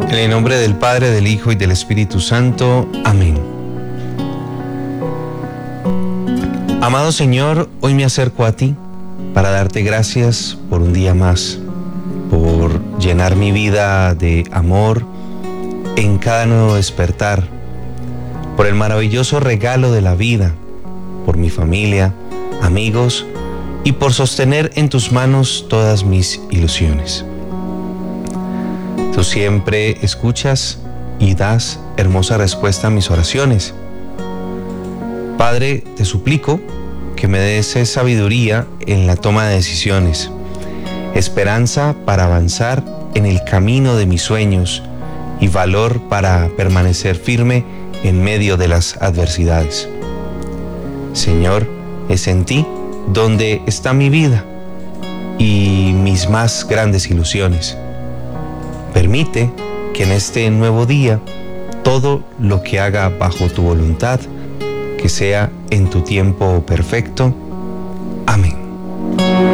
En el nombre del Padre, del Hijo y del Espíritu Santo. Amén. Amado Señor, hoy me acerco a ti para darte gracias por un día más, por llenar mi vida de amor en cada nuevo despertar, por el maravilloso regalo de la vida, por mi familia, amigos y por sostener en tus manos todas mis ilusiones. Tú siempre escuchas y das hermosa respuesta a mis oraciones. Padre, te suplico que me des sabiduría en la toma de decisiones, esperanza para avanzar en el camino de mis sueños y valor para permanecer firme en medio de las adversidades. Señor, es en ti donde está mi vida y mis más grandes ilusiones. Permite que en este nuevo día todo lo que haga bajo tu voluntad, que sea en tu tiempo perfecto. Amén.